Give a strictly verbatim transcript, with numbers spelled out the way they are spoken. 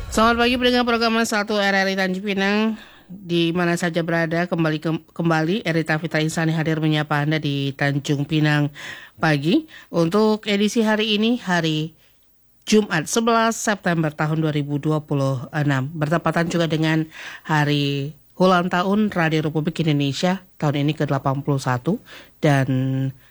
Selamat pagi pendengar program satu R R I Tanjung Pinang, di mana saja berada. Kembali ke, kembali Erita Fitra Insani hadir menyapa Anda di Tanjung Pinang pagi. Untuk edisi hari ini, hari Jumat sebelas September tahun dua ribu dua puluh enam, bertepatan juga dengan hari ulang tahun Radio Republik Indonesia tahun ini ke delapan puluh satu, dan